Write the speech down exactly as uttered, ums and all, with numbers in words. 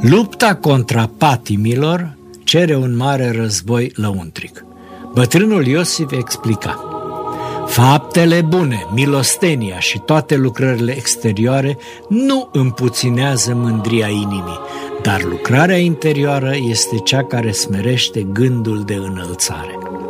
Lupta contra patimilor cere un mare război lăuntric. Bătrânul Iosif explica: faptele bune, milostenia și toate lucrările exterioare nu împuținează mândria inimii, dar lucrarea interioară este cea care smerește gândul de înălțare.